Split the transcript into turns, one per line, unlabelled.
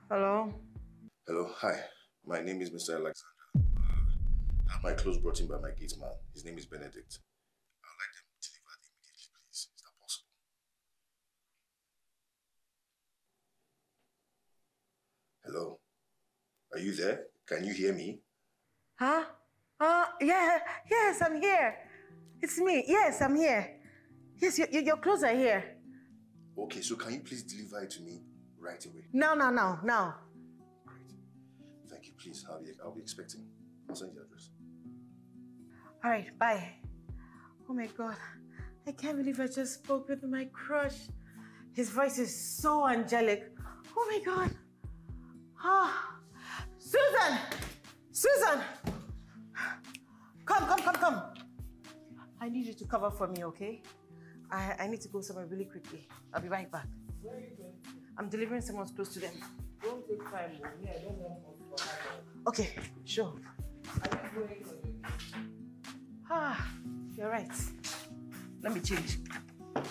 Hello?
Hello, hi. My name is Mr. Alexander. I have my clothes brought in by my gate man. His name is Benedict. I'd like them delivered immediately, please. Is that possible? Hello? Are you there? Can you hear me?
Huh? Yeah, yes, I'm here. It's me. Yes, I'm here. Yes, your clothes are here.
Okay, so can you please deliver it to me right away?
Now.
Great. Thank you, please. I'll be expecting. I'll send you the address.
All right, bye. Oh my God. I can't believe I just spoke with my crush. His voice is so angelic. Oh my God. Ah, Susan! Susan! Come. I need you to cover for me, okay? I need to go somewhere really quickly. I'll be right back.
Where are you going to?
I'm delivering someone's clothes to them.
Don't take time, oh. Me, I don't want much for her.
Okay, sure.
Are you going or you?
Ah, you're right. Let me change.